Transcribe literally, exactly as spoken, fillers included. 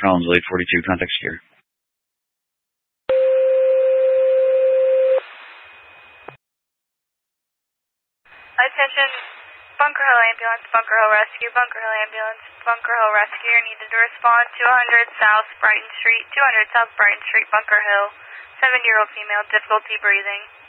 Collins, eight forty-two, contact secure. Attention, Bunker Hill Ambulance, Bunker Hill Rescue, Bunker Hill Ambulance, Bunker Hill Rescue. Needed to respond two hundred South Brighton Street, two hundred South Brighton Street, Bunker Hill. Seven-year-old female, difficulty breathing.